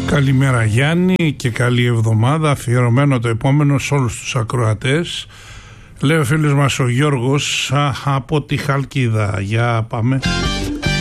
Καλημέρα Γιάννη και καλή εβδομάδα, αφιερωμένο το επόμενο σε όλους τους ακροατές. Λέει ο φίλος μας ο Γιώργος από τη Χαλκίδα. Για πάμε.